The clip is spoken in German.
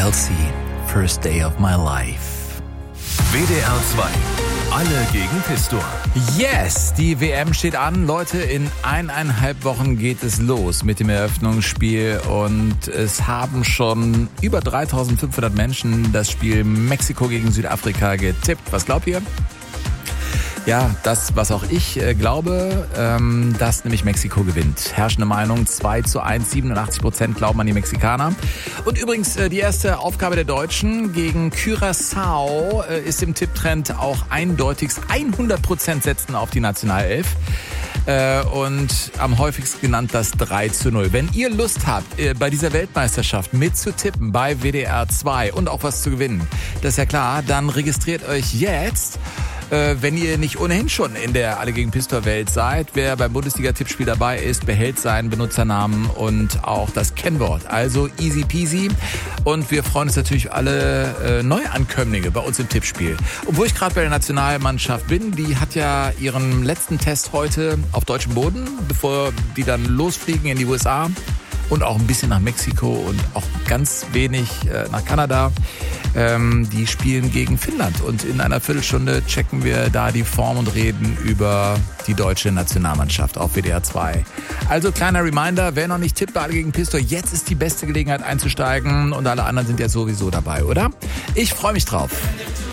LC, First Day of My Life. WDR 2. Alle gegen Pistor. Yes, die WM steht an. Leute, in 1,5 Wochen geht es los mit dem Eröffnungsspiel und es haben schon über 3.500 Menschen das Spiel Mexiko gegen Südafrika getippt. Was glaubt ihr? Ja, das, was auch ich glaube, dass nämlich Mexiko gewinnt. Herrschende Meinung 2:1, 87% glauben an die Mexikaner. Und übrigens, die erste Aufgabe der Deutschen gegen Curaçao ist im Tipptrend auch eindeutig 100% setzen auf die Nationalelf. Und am häufigsten genannt das 3:0. Wenn ihr Lust habt, bei dieser Weltmeisterschaft mitzutippen bei WDR 2 und auch was zu gewinnen, das ist ja klar, dann registriert euch jetzt. Wenn ihr nicht ohnehin schon in der Alle gegen Pistor-Welt seid, wer beim Bundesliga-Tippspiel dabei ist, behält seinen Benutzernamen und auch das Kennwort. Also easy peasy. Und wir freuen uns natürlich alle Neuankömmlinge bei uns im Tippspiel. Obwohl ich gerade bei der Nationalmannschaft bin, die hat ja ihren letzten Test heute auf deutschem Boden, bevor die dann losfliegen in die USA. Und auch ein bisschen nach Mexiko und auch ganz wenig nach Kanada. Die spielen gegen Finnland. Und in einer Viertelstunde checken wir da die Form und reden über die deutsche Nationalmannschaft auf WDR 2. Also kleiner Reminder, wer noch nicht tippt bei Alle gegen Pistor, jetzt ist die beste Gelegenheit einzusteigen. Und alle anderen sind ja sowieso dabei, oder? Ich freue mich drauf.